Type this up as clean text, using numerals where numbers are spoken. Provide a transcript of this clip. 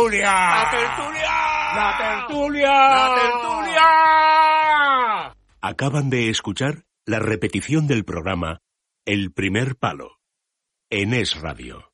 tertulia! ¡La tertulia! ¡La tertulia! ¡La tertulia! Acaban de escuchar la repetición del programa El Primer Palo en Es Radio.